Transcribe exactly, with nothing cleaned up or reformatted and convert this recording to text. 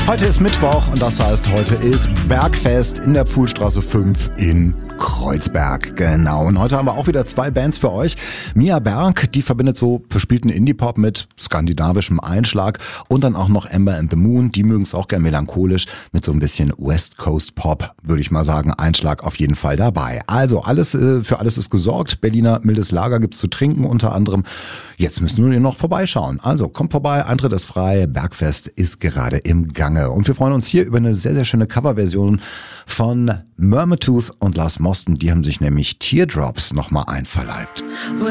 Heute ist Mittwoch und das heißt, heute ist Bergfest in der Pfuhlstraße fünf in Kreuzberg. Genau. Und heute haben wir auch wieder zwei Bands für euch. Mia Berg, die verbindet so verspielten Indie-Pop mit skandinavischem Einschlag. Und dann auch noch Amber and the Moon. Die mögen es auch gern melancholisch mit so ein bisschen West Coast Pop, würde ich mal sagen. Einschlag auf jeden Fall dabei. Also alles äh, für alles ist gesorgt. Berliner mildes Lager gibt's zu trinken unter anderem. Jetzt müssen wir nur noch vorbeischauen. Also kommt vorbei, Eintritt ist frei. Bergfest ist gerade im Gange. Und wir freuen uns hier über eine sehr, sehr schöne Coverversion von Murmur Tooth und Lars Moston. Die haben sich nämlich Teardrops nochmal einverleibt.